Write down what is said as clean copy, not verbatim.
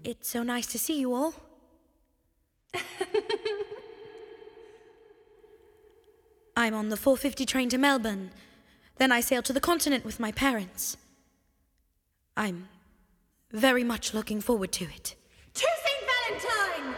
It's so nice to see you all. I'm on the 4:50 train to Melbourne. Then I sail to the continent with my parents. I'm very much looking forward to it.